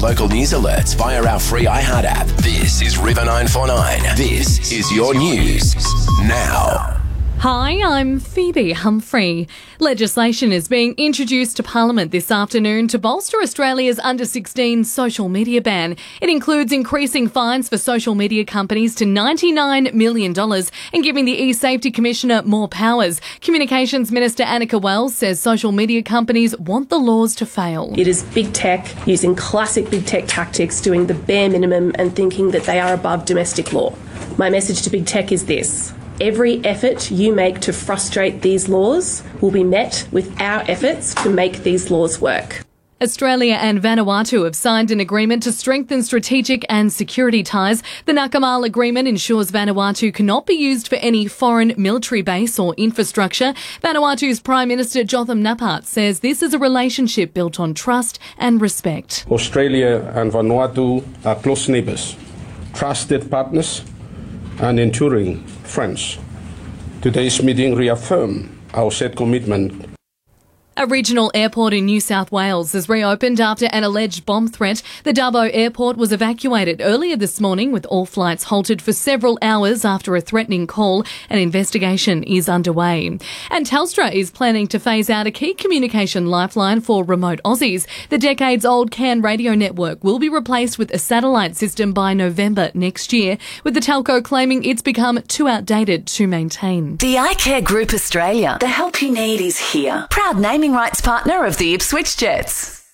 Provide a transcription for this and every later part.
local news alerts via our free iHeart app. This is River 949. This is your news now. Hi, I'm Phoebe Humphrey. Legislation is being introduced to Parliament this afternoon to bolster Australia's under-16 social media ban. It includes increasing fines for social media companies to $99 million and giving the E-Safety Commissioner more powers. Communications Minister Annika Wells says social media companies want the laws to fail. It is big tech using classic big tech tactics, doing the bare minimum and thinking that they are above domestic law. My message to big tech is this: every effort you make to frustrate these laws will be met with our efforts to make these laws work. Australia and Vanuatu have signed an agreement to strengthen strategic and security ties. The Nakamal Agreement ensures Vanuatu cannot be used for any foreign military base or infrastructure. Vanuatu's Prime Minister Jotham Napat says this is a relationship built on trust and respect. Australia and Vanuatu are close neighbours, trusted partners and enduring friends. Today's meeting reaffirmed our shared commitment. A regional airport in New South Wales has reopened after an alleged bomb threat. The Dubbo airport was evacuated earlier this morning, with all flights halted for several hours after a threatening call. An investigation is underway. And Telstra is planning to phase out a key communication lifeline for remote Aussies. The decades-old CAN radio network will be replaced with a satellite system by November next year, with the telco claiming it's become too outdated to maintain. The iCare Group Australia. The help you need is here. Proud naming rights partner of the Ipswich Jets.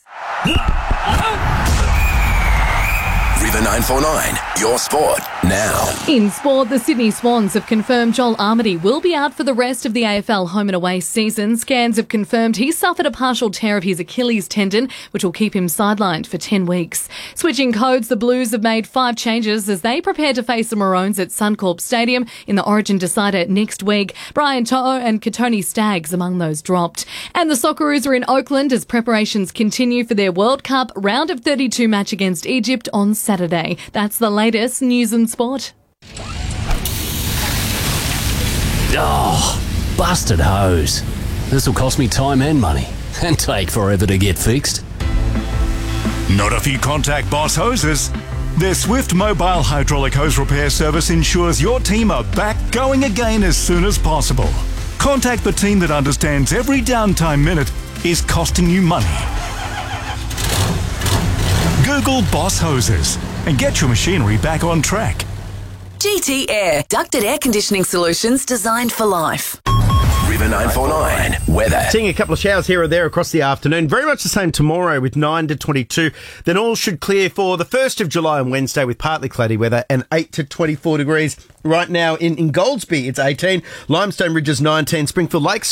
River 949, your sport now. In sport, the Sydney Swans have confirmed Joel Armady will be out for the rest of the AFL home and away season. Scans have confirmed he suffered a partial tear of his Achilles tendon, which will keep him sidelined for 10 weeks. Switching codes, the Blues have made 5 changes as they prepare to face the Maroons at Suncorp Stadium in the Origin decider next week. Brian To'o and Katoni Staggs among those dropped. And the Socceroos are in Oakland as preparations continue for their World Cup round of 32 match against Egypt on Saturday. That's the latest news and sport. Oh, busted hose. This will cost me time and money and take forever to get fixed. Not if you contact Boss Hoses. Their swift mobile hydraulic hose repair service ensures your team are back going again as soon as possible. Contact the team that understands every downtime minute is costing you money. Google Boss Hoses and get your machinery back on track. GT Air. Ducted air conditioning solutions designed for life. River 949, weather. Seeing a couple of showers here or there across the afternoon. Very much the same tomorrow with 9 to 22. Then all should clear for the 1st of July on Wednesday with partly cloudy weather and 8 to 24 degrees. Right now in Goldsby, it's 18. Limestone Ridges 19. Springfield Lakes